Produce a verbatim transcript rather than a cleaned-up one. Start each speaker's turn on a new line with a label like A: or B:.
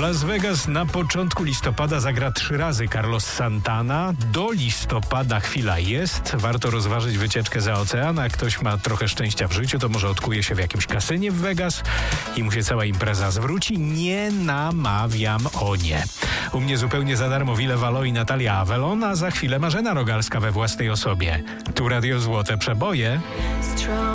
A: Las Vegas na początku listopada zagra trzy razy Carlos Santana. Do listopada chwila jest. Warto rozważyć wycieczkę za ocean. Jak ktoś ma trochę szczęścia w życiu, to może odkuje się w jakimś kasynie w Vegas i mu się cała impreza zwróci. Nie namawiam o nie. U mnie zupełnie za darmo Wille Valo i Natalia Avelon, a za chwilę Marzena Rogalska we własnej osobie. Tu Radio Złote Przeboje.